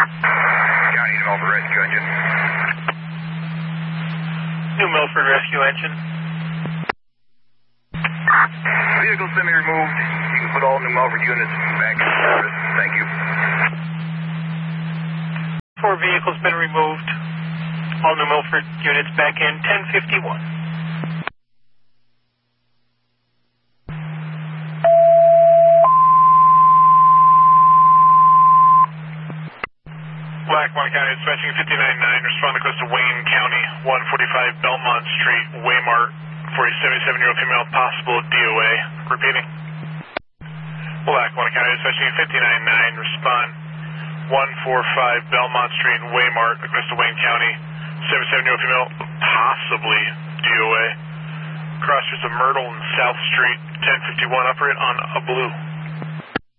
County, New Milford Rescue Engine. New Milford Rescue Engine. Vehicle semi-removed. You can put all New Milford units back in service. Thank you. 4 vehicles been removed. All New Milford units back in 1051. Lackawanna County dispatching 59-9, respond to Costa Wayne County, 145 Belmont Street, Waymart, for a 77-year-old female, possible DOA. Repeating. Lackawanna County dispatching 59-9, respond 145 Belmont Street, Waymart, Costa Wayne County, 77-year-old female, possibly DOA. Crossers of Myrtle and South Street, 1051, operate on a blue.